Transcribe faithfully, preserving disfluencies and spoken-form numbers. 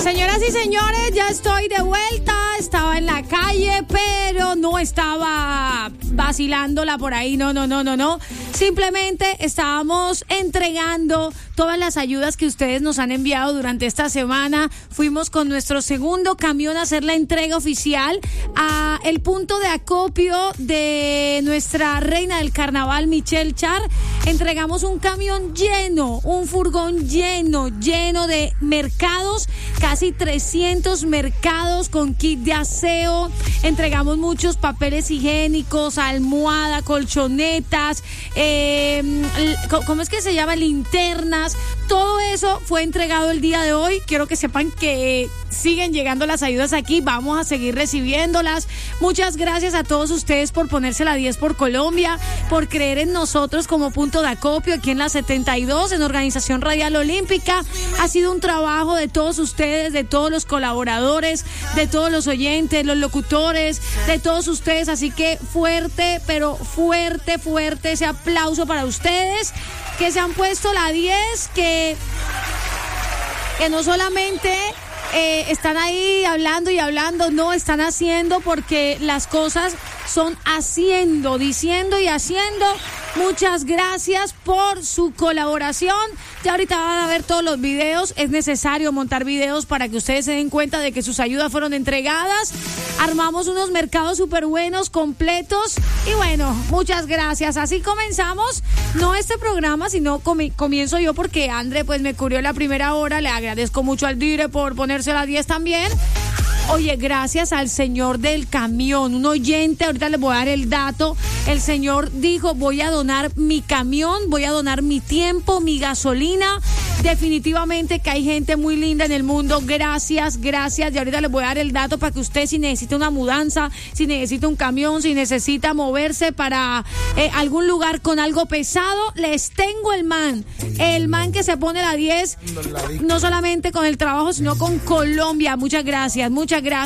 Señoras y señores, ya estoy de vuelta. Estaba en la calle, pero no estaba vacilándola por ahí. No, no, no, no, no. Simplemente estábamos entregando todas las ayudas que ustedes nos han enviado durante esta semana. Fuimos con nuestro segundo camión a hacer la entrega oficial a el punto de acopio de nuestra reina del carnaval, Michelle Char. Entregamos un camión lleno, un furgón lleno, lleno de mercados, casi trescientos mercados con kit de aseo. Entregamos muchos papeles higiénicos, almohada, colchonetas, eh, ¿cómo es que se llama? Linternas. Todo eso fue entregado el día de hoy. Quiero que sepan que siguen llegando las ayudas aquí. Vamos a seguir recibiéndolas. Muchas gracias a todos ustedes por ponerse la diez por Colombia, por creer en nosotros como punto de acopio aquí en la setenta y dos, en Organización Radial Olímpica. Ha sido un trabajo de todos ustedes, de todos los colaboradores, de todos los oyentes, los locutores, de todos ustedes. Así que fuerte, pero fuerte, fuerte ese aplauso para ustedes que se han puesto la diez, que, que no solamente eh, están ahí hablando y hablando, no, están haciendo, porque las cosas son haciendo, diciendo y haciendo. Muchas gracias por su colaboración. Ya ahorita van a ver todos los videos. Es necesario montar videos para que ustedes se den cuenta de que sus ayudas fueron entregadas. Armamos unos mercados súper buenos, completos. Y bueno, muchas gracias. Así comenzamos, no este programa, sino comi- comienzo yo, porque André pues me cubrió la primera hora. Le agradezco mucho al Dire por ponerse a las diez también. Oye, gracias al señor del camión, un oyente, ahorita les voy a dar el dato. El señor dijo: voy a donar mi camión, voy a donar mi tiempo, mi gasolina. Definitivamente que hay gente muy linda en el mundo. Gracias, gracias. Y ahorita les voy a dar el dato para que usted, si necesita una mudanza, si necesita un camión, si necesita moverse para eh, algún lugar con algo pesado, les tengo el man. El man que se pone la diez, no solamente con el trabajo, sino con Colombia. Muchas gracias, muchas gracias.